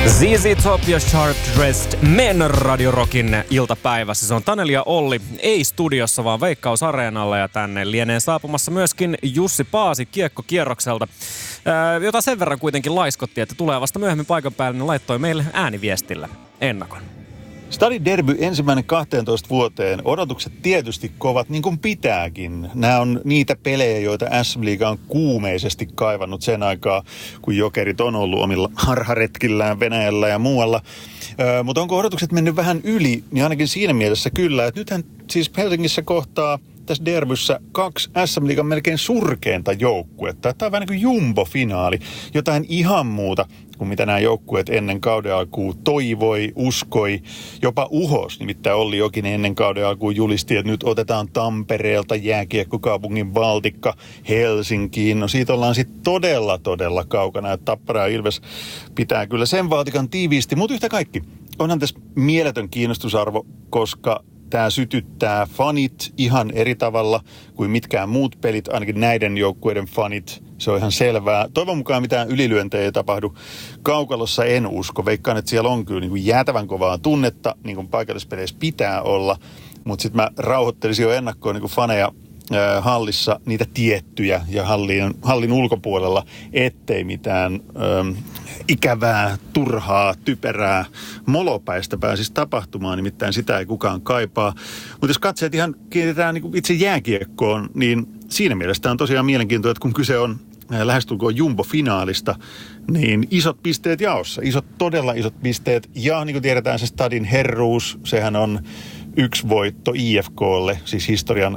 ZZ Top ja Sharp Dressed Men Radio Rockin iltapäivässä. Se on Taneli ja Olli, ei studiossa, vaan Veikkaus Areenalla, ja tänne lienee saapumassa myöskin Jussi Paasi Kiekkokierrokselta, jota sen verran kuitenkin laiskotti, että tulee vasta myöhemmin paikan päälle, niin laittoi meille ääniviestillä ennakon. Stadin derby ensimmäinen 12 vuoteen. Odotukset tietysti kovat, niin kuin pitääkin. Nämä on niitä pelejä, joita SM-liiga on kuumeisesti kaivannut sen aikaa, kun Jokerit on ollut omilla harharetkillään Venäjällä ja muualla. Mutta onko odotukset mennyt vähän yli, niin ainakin siinä mielessä kyllä. Että nythän siis Helsingissä kohtaa tässä derbyssä 2 SM-liigan melkein surkeinta joukkuetta. Tämä on vähän niin kuin jumbo-finaali, jotain ihan muuta kuin mitä nämä joukkueet ennen kauden alkuun toivoi, uskoi, jopa uhos. Nimittäin Olli Jokinen ennen kauden alkuun julisti, että nyt otetaan Tampereelta jääkiekkokaupungin valtikka Helsinkiin. No siitä ollaan sitten todella kaukana, että Tappara ja Ilves pitää kyllä sen valtikan tiiviisti, mutta yhtä kaikki. Onhan tässä mieletön kiinnostusarvo, koska tämä sytyttää fanit ihan eri tavalla kuin mitkään muut pelit, ainakin näiden joukkueiden fanit. Se on ihan selvää. Toivon mukaan mitään ylilyöntejä ei tapahdu. Kaukalossa en usko. Veikkaan, että siellä on kyllä niin kuin jäätävän kovaa tunnetta, niin kuin paikallispeleissä pitää olla. Mutta sitten mä rauhoittelisin jo ennakkoon niin kuin faneja hallissa, niitä tiettyjä ja hallin ulkopuolella, ettei mitään ikävää, turhaa, typerää molopäistä pääsisi tapahtumaan, nimittäin sitä ei kukaan kaipaa. Mutta jos katseet ihan kiinnitetään niin itse jääkiekkoon, niin siinä mielessä on tosiaan mielenkiintoista, että kun kyse on lähestulkoon jumbo-finaalista, niin isot pisteet jaossa. Todella isot pisteet. Ja niin kuin tiedetään, se Stadin herruus, sehän on 1 voitto IFK:lle, siis historian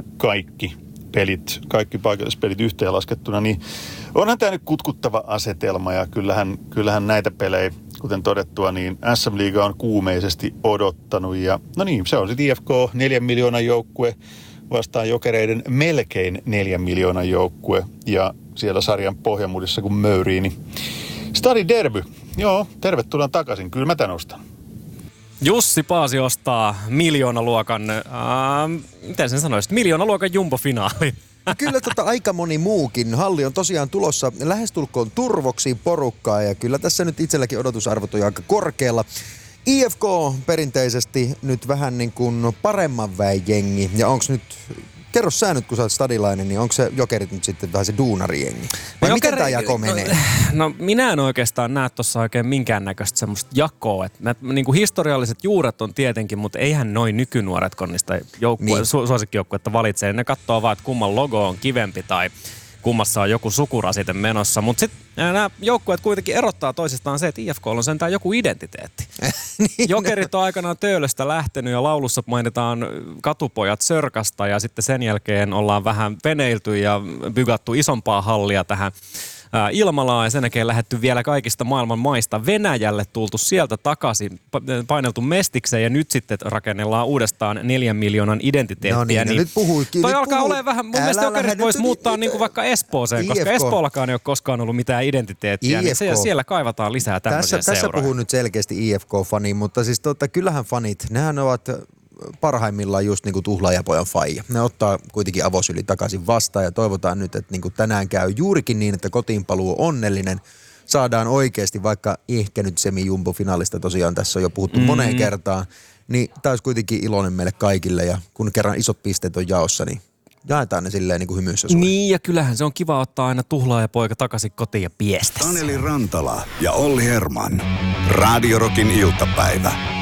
kaikki paikallispelit yhteenlaskettuna, niin onhan tämä nyt kutkuttava asetelma, ja kyllähän näitä pelejä, kuten todettua, niin SM-liiga on kuumeisesti odottanut, ja no niin, se on sitten IFK 4 miljoonan joukkue vastaan Jokereiden melkein 4 miljoonan joukkue, ja siellä sarjan pohjamudissa kun möyrii, niin Stadin derby, joo, tervetuloa takaisin, kyllä mä tän ostan. Jussi Paasi ostaa miljoonaluokan, miten sen sanoisit, miljoonaluokan jumbo-finaali. Kyllä aika moni muukin. Halli on tosiaan tulossa lähestulkoon turvoksiin porukkaa, ja kyllä tässä nyt itselläkin odotusarvot on aika korkealla. IFK on nyt vähän niin kuin paremman väen jengi, ja onko nyt, kerro sä nyt kun sä oot stadilainen, niin onko se Jokerit nyt sitten vähän se duunarijengi? Vai miten tämä jako menee? No minä en oikeastaan näe tuossa oikein minkäännäköistä semmoista jakoa. Että niin kuin historialliset juuret on tietenkin, mutta eihän noin nykynuoretko niistä suosikkijoukkuetta valitsee. Ne katsoo vaan, että kumman logo on kivempi tai kummassa on joku sukurasite menossa. Mutta sitten nämä joukkueet kuitenkin erottaa toisistaan se, että IFK on sentään joku identiteetti. Niin, Jokerit on aikanaan Töölöstä lähtenyt ja laulussa mainitaan katupojat Sörkasta, ja sitten sen jälkeen ollaan vähän veneilty ja bygattu isompaa hallia tähän Ilmalaan, ja sen jälkeen lähdetty vielä kaikista maailman maista Venäjälle, tultu sieltä takaisin, paineltu Mestikseen, ja nyt sitten rakennellaan uudestaan 4 miljoonan identiteettiä. No niin, nyt puhuikin. Toi alkaa olemaan vähän, mun mielestä Jokerit voisi muuttaa niin kuin vaikka Espooseen, koska Espoollakaan ei ole koskaan ollut mitään identiteettiä, niin siellä kaivataan lisää tämmöisiä seuroja. Tässä puhun nyt selkeästi IFK-fani, mutta siis kyllähän fanit, nehän ovat parhaimmillaan just niinku tuhlaajapojan faija. Ne ottaa kuitenkin avosyli takaisin vastaan, ja toivotaan nyt, että niinku tänään käy juurikin niin, että kotiinpaluu on onnellinen. Saadaan oikeasti, vaikka ehkä nyt semi-jumbo-finaalista tosiaan tässä on jo puhuttu moneen kertaan, niin tämä olisi kuitenkin iloinen meille kaikille, ja kun kerran isot pisteet on jaossa, niin jaetaan ne silleen niin kuin hymyssä sulle. Niin, ja kyllähän se on kiva ottaa aina tuhlaajapoika takaisin kotiin ja piestä. Taneli Rantala ja Olli Herman. Radio Rockin iltapäivä.